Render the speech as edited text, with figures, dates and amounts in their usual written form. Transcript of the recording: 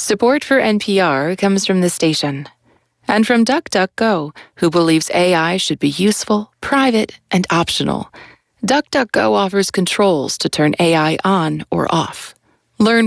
Support for NPR comes from the station and from DuckDuckGo, who believes AI should be useful, private, and optional. DuckDuckGo offers controls to turn AI on or off. Learn